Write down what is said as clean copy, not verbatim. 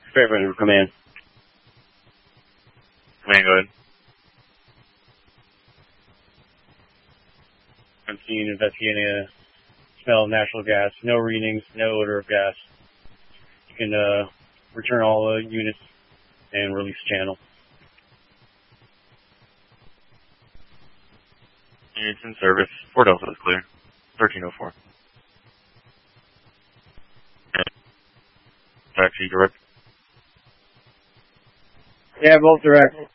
Fairfield Command. Command, go ahead. I'm seeing investigating a smell of natural gas. No readings, no odor of gas. You can return all the units and release channel. Units in service. 4 Delta is clear. 1304. Taxi direct. Yeah, both direct.